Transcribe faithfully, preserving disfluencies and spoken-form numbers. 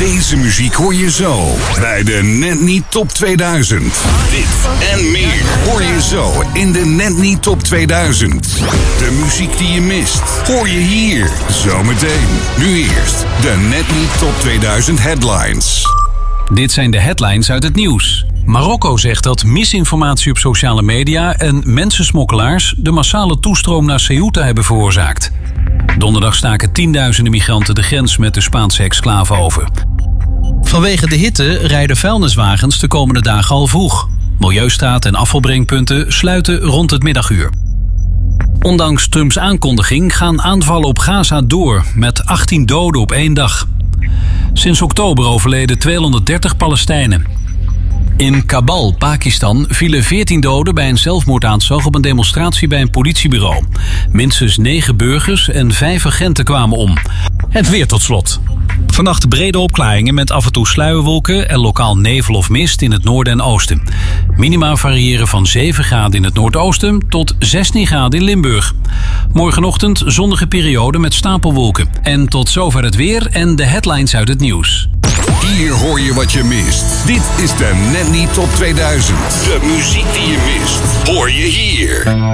Deze muziek hoor je zo bij de Net Niet Top tweeduizend. Dit en meer hoor je zo in de Net Niet Top tweeduizend. De muziek die je mist hoor je hier zometeen. Nu eerst de Net Niet Top tweeduizend headlines. Dit zijn de headlines uit het nieuws. Marokko zegt dat misinformatie op sociale media en mensensmokkelaars de massale toestroom naar Ceuta hebben veroorzaakt. Donderdag staken tienduizenden migranten de grens met de Spaanse exclave over. Vanwege de hitte rijden vuilniswagens de komende dagen al vroeg. Milieustraat en afvalbrengpunten sluiten rond het middaguur. Ondanks Trumps aankondiging gaan aanvallen op Gaza door, met achttien doden op één dag. Sinds oktober overleden tweehonderddertig Palestijnen. In Kabul, Pakistan, vielen veertien doden bij een zelfmoordaanslag op een demonstratie bij een politiebureau. Minstens negen burgers en vijf agenten kwamen om. Het weer tot slot. Vannacht brede opklaringen met af en toe sluierwolken en lokaal nevel of mist in het noorden en oosten. Minima variëren van zeven graden in het noordoosten tot zestien graden in Limburg. Morgenochtend zonnige periode met stapelwolken. En tot zover het weer en de headlines uit het nieuws. Hier hoor je wat je mist. Dit is de Net Niet Top tweeduizend. De muziek die je mist, hoor je hier.